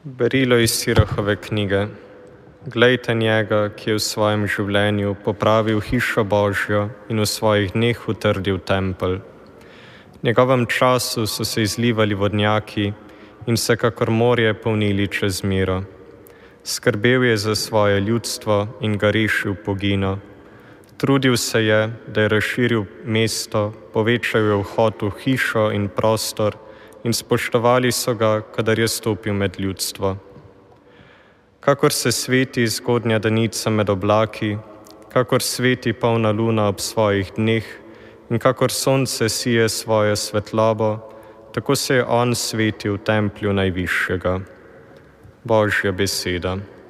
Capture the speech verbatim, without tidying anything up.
Berilo iz Sirahove knjige. Glejte njega, ki je v svojem življenju popravil hišo Božjo in v svojih dneh utrdil tempelj. V njegovem času so se izlivali vodnjaki in se kakor morje polnili čez miro. Skrbel je za svoje ljudstvo in ga rešil pogina. Trudil se je, da je razširil mesto, povečal je vhod v hišo in prostor in spoštovali so ga, kadar je stopil med ljudstvo. Kakor se sveti zgodnja danica med oblaki, kakor sveti polna luna ob svojih dneh in kakor sonce sije svojo svetlobo, tako se je on svetil v templju Najvišjega. Božja beseda.